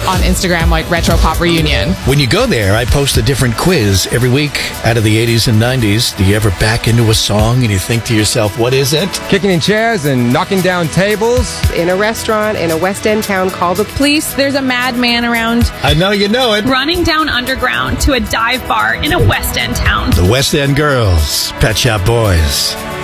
on Instagram, like Retro Pop Reunion. When you go there, I post a different quiz every week out of the 80s and 90s. Do you ever back into a song and you think to yourself, what is it? Kicking in chairs and knocking down tables. In a restaurant in a West End town, call the police. There's a madman around. I know you know it. Running down underground to a dive bar in a West End town. The West End Girls, Pet Shop Boys.